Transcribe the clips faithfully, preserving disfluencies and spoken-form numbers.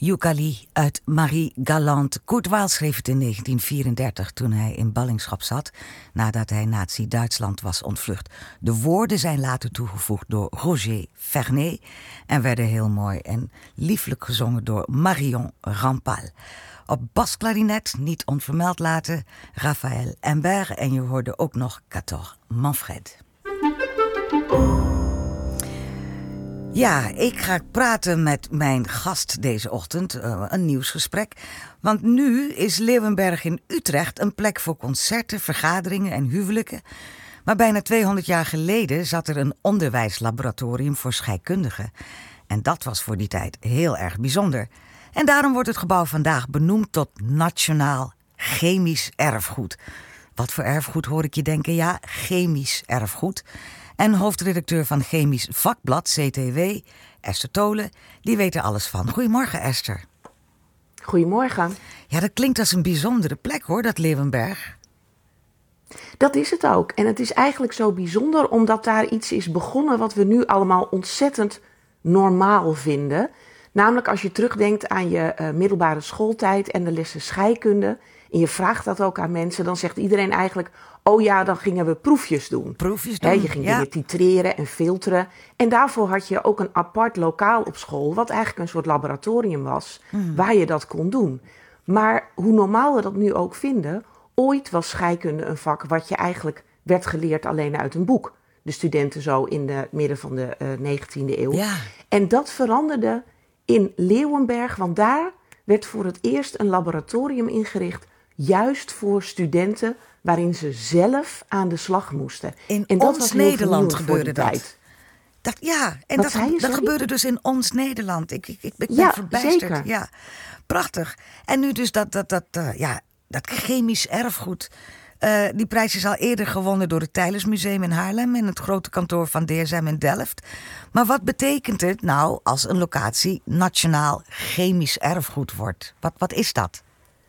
Yucali uit Marie Galante. Kurt Weill schreef het in negentien vierendertig toen hij in ballingschap zat, nadat hij Nazi-Duitsland was ontvlucht. De woorden zijn later toegevoegd door Roger Vernet en werden heel mooi en lieflijk gezongen door Marion Rampal. Op basklarinet, niet onvermeld laten, Raphaël Imbert en je hoorde ook nog Cator Manfred. Ja, ik ga praten met mijn gast deze ochtend, uh, een nieuwsgesprek. Want nu is Leeuwenberg in Utrecht een plek voor concerten, vergaderingen en huwelijken. Maar bijna tweehonderd jaar geleden zat er een onderwijslaboratorium voor scheikundigen. En dat was voor die tijd heel erg bijzonder. En daarom wordt het gebouw vandaag benoemd tot Nationaal Chemisch Erfgoed. Wat voor erfgoed hoor ik je denken? Ja, chemisch erfgoed. En hoofdredacteur van Chemisch Vakblad, C T W, Esther Tolen, die weet er alles van. Goedemorgen, Esther. Goedemorgen. Ja, dat klinkt als een bijzondere plek, hoor, dat Leeuwenberg. Dat is het ook. En het is eigenlijk zo bijzonder omdat daar iets is begonnen wat we nu allemaal ontzettend normaal vinden. Namelijk als je terugdenkt aan je uh, middelbare schooltijd en de lessen scheikunde. En je vraagt dat ook aan mensen, dan zegt iedereen eigenlijk, oh ja, dan gingen we proefjes doen. Proefjes doen, He, je ging ja. dingen titreren en filteren. En daarvoor had je ook een apart lokaal op school, wat eigenlijk een soort laboratorium was, mm. waar je dat kon doen. Maar hoe normaal we dat nu ook vinden, ooit was scheikunde een vak wat je eigenlijk werd geleerd alleen uit een boek. De studenten zo in de midden van de uh, negentiende eeuw. Ja. En dat veranderde in Leeuwenberg, want daar werd voor het eerst een laboratorium ingericht, juist voor studenten waarin ze zelf aan de slag moesten. In en dat ons was Nederland gebeurde dat. Tijd. dat. Ja, en Wat dat, zei je, dat sorry? gebeurde dus in ons Nederland. Ik, ik, ik ben Ja, verbijsterd. zeker. Ja, prachtig. En nu dus dat, dat, dat, uh, ja, dat chemisch erfgoed. Uh, die prijs is al eerder gewonnen door het Tijlersmuseum in Haarlem en het grote kantoor van D S M in Delft. Maar wat betekent het nou als een locatie nationaal chemisch erfgoed wordt? Wat, wat is dat?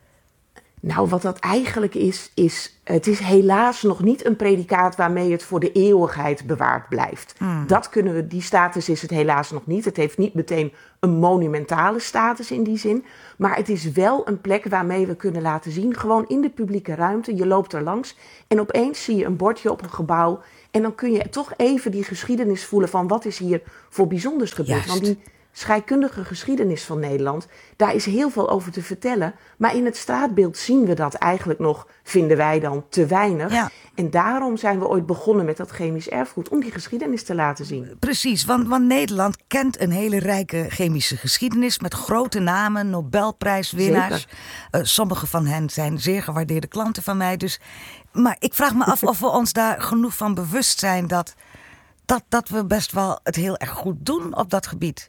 Nou, wat dat eigenlijk is, is, het is helaas nog niet een predicaat waarmee het voor de eeuwigheid bewaard blijft. Hmm. Dat kunnen we, die status is het helaas nog niet. Het heeft niet meteen een monumentale status in die zin. Maar het is wel een plek waarmee we kunnen laten zien, gewoon in de publieke ruimte. Je loopt er langs en opeens zie je een bordje op een gebouw. En dan kun je toch even die geschiedenis voelen van wat is hier voor bijzonders gebeurd. Juist. Want die scheikundige geschiedenis van Nederland, daar is heel veel over te vertellen. Maar in het straatbeeld zien we dat eigenlijk nog, vinden wij dan, te weinig. Ja. En daarom zijn we ooit begonnen met dat chemisch erfgoed, om die geschiedenis te laten zien. Precies, want, want Nederland kent een hele rijke chemische geschiedenis met grote namen, Nobelprijswinnaars. Uh, sommige van hen zijn zeer gewaardeerde klanten van mij. Dus, maar ik vraag me af of we ons daar genoeg van bewust zijn dat, dat, dat we best wel het heel erg goed doen op dat gebied.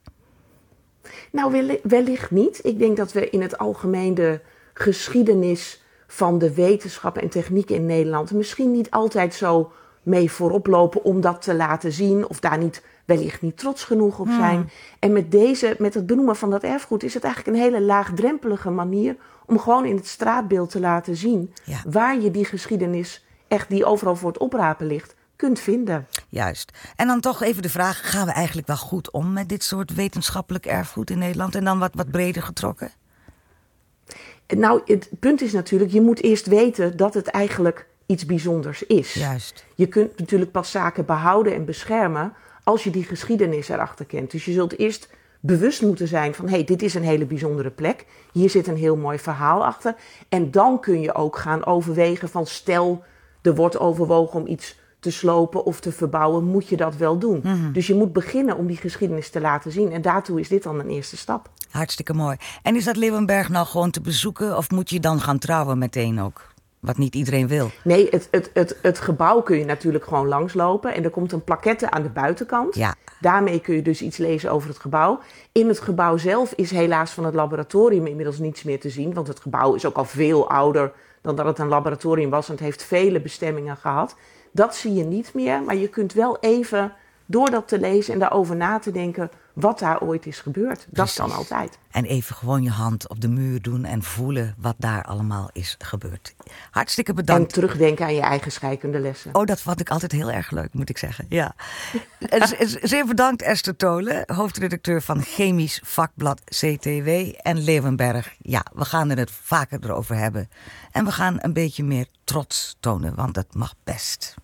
Nou, wellicht niet. Ik denk dat we in het algemeen de geschiedenis van de wetenschap en techniek in Nederland misschien niet altijd zo mee voorop lopen om dat te laten zien of daar niet, wellicht niet trots genoeg op zijn. Hmm. En met deze, met het benoemen van dat erfgoed is het eigenlijk een hele laagdrempelige manier om gewoon in het straatbeeld te laten zien, ja, waar je die geschiedenis echt die overal voor het oprapen ligt, kunt vinden. Juist. En dan toch even de vraag, gaan we eigenlijk wel goed om met dit soort wetenschappelijk erfgoed in Nederland en dan wat, wat breder getrokken? Nou, het punt is natuurlijk, je moet eerst weten dat het eigenlijk iets bijzonders is. Juist. Je kunt natuurlijk pas zaken behouden en beschermen als je die geschiedenis erachter kent. Dus je zult eerst bewust moeten zijn van, hé, hey, dit is een hele bijzondere plek. Hier zit een heel mooi verhaal achter. En dan kun je ook gaan overwegen van, stel, er wordt overwogen om iets te slopen of te verbouwen, moet je dat wel doen. Mm-hmm. Dus je moet beginnen om die geschiedenis te laten zien. En daartoe is dit dan een eerste stap. Hartstikke mooi. En is dat Leeuwenberg nou gewoon te bezoeken of moet je dan gaan trouwen meteen ook? Wat niet iedereen wil. Nee, het, het, het, het gebouw kun je natuurlijk gewoon langslopen. En er komt een plaquette aan de buitenkant. Ja. Daarmee kun je dus iets lezen over het gebouw. In het gebouw zelf is helaas van het laboratorium inmiddels niets meer te zien. Want het gebouw is ook al veel ouder dan dat het een laboratorium was. En het heeft vele bestemmingen gehad. Dat zie je niet meer. Maar je kunt wel even door dat te lezen en daarover na te denken wat daar ooit is gebeurd. Dat Precies. kan altijd. En even gewoon je hand op de muur doen en voelen wat daar allemaal is gebeurd. Hartstikke En bedankt. terugdenken aan je eigen scheikundelessen. Oh, dat vond ik altijd heel erg leuk, moet ik zeggen. Ja. En z- Zeer bedankt, Esther Tolen, hoofdredacteur van Chemisch Vakblad C T W en Leeuwenberg. Ja, we gaan er het vaker erover hebben. En we gaan een beetje meer trots tonen, want dat mag best.